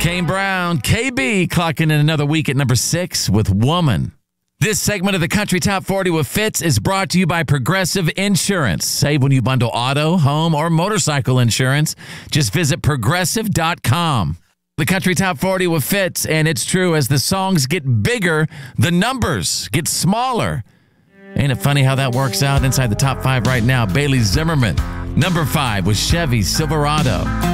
Kane Brown, KB, clocking in another week at number 6 with Woman. This segment of the Country Top 40 with Fitz is brought to you by Progressive Insurance. Save when you bundle auto, home, or motorcycle insurance. Just visit Progressive.com. The Country Top 40 with Fitz, and it's true, as the songs get bigger, the numbers get smaller. Ain't it funny how that works out? Inside the top 5 right now, Bailey Zimmerman. Number 5 was Chevy Silverado.